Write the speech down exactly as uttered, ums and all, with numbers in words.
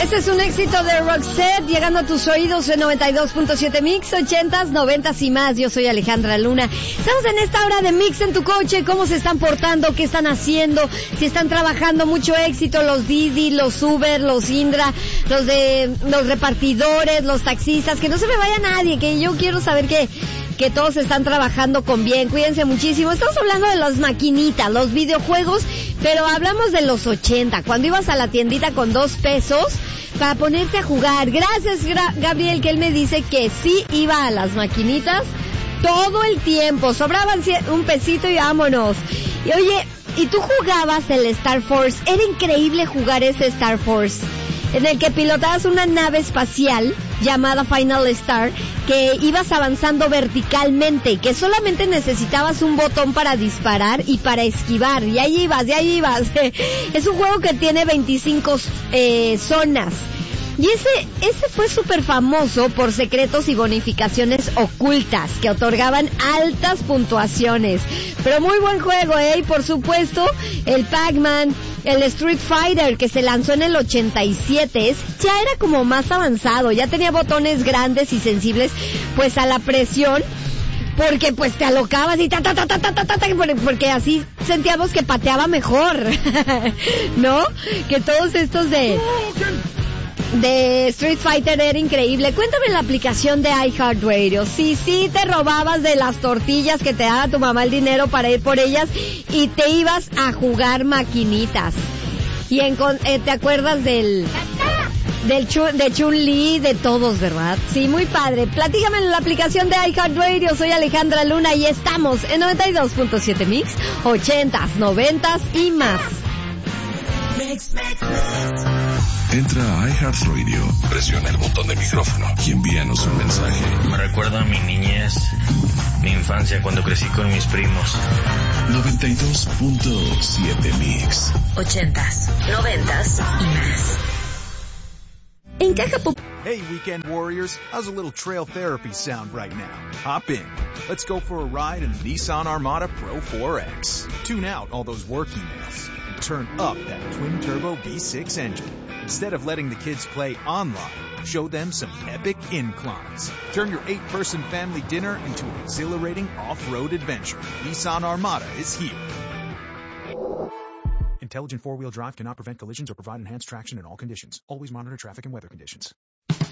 Este es un éxito de Roxette, llegando a tus oídos en noventa y dos punto siete Mix, ochentas, noventas y más. Yo soy Alejandra Luna. Estamos en esta hora de Mix en tu coche. ¿Cómo se están portando? ¿Qué están haciendo? Si están trabajando, mucho éxito. Los Didi, los Uber, los Indra, los de los repartidores, los taxistas. Que no se me vaya nadie, que yo quiero saber que... que todos están trabajando con bien. Cuídense muchísimo. Estamos hablando de las maquinitas, los videojuegos, pero hablamos de los ochenta, cuando ibas a la tiendita con dos pesos para ponerte a jugar. Gracias, Gra- Gabriel, que él me dice que sí iba a las maquinitas todo el tiempo. Sobraban un pesito y vámonos. Y oye, ¿y tú jugabas el Star Force? Era increíble jugar ese Star Force, en el que pilotabas una nave espacial llamada Final Star, que ibas avanzando verticalmente, que solamente necesitabas un botón para disparar y para esquivar, y ahí ibas, y ahí ibas. Es un juego que tiene veinticinco eh, zonas. Y ese, ese fue súper famoso por secretos y bonificaciones ocultas que otorgaban altas puntuaciones. Pero muy buen juego, ¿eh? Y por supuesto, el Pac-Man, el Street Fighter, que se lanzó en el ochenta y siete, es, ya era como más avanzado, ya tenía botones grandes y sensibles pues a la presión, porque pues te alocabas y ta ta ta ta ta ta ta, ta porque así sentíamos que pateaba mejor, ¿no? Que todos estos de... de Street Fighter era increíble. Cuéntame la aplicación de iHeartRadio. Si sí te robabas de las tortillas que te daba tu mamá el dinero para ir por ellas y te ibas a jugar maquinitas. Y en, eh, te acuerdas del del Chun, de Chun-Li, de todos, ¿verdad? Sí, muy padre. Platícame en la aplicación de iHeartRadio. Soy Alejandra Luna y estamos en noventa y dos punto siete Mix, ochentas, noventas y más. Mix, mix, mix. Entra a iHeartRadio, presiona el botón de micrófono y envíanos un mensaje. Me recuerda a mi niñez, mi infancia cuando crecí con mis primos. noventa y dos punto siete Mix. Ochentas, noventas y más. En Caja Pop. Hey, weekend warriors, how's a little trail therapy sound right now? Hop in. Let's go for a ride in the Nissan Armada Pro four X. Tune out all those work emails and turn up that twin-turbo V six engine. Instead of letting the kids play online, show them some epic inclines. Turn your eight-person family dinner into an exhilarating off-road adventure. Nissan Armada is here. Intelligent four-wheel drive cannot prevent collisions or provide enhanced traction in all conditions. Always monitor traffic and weather conditions.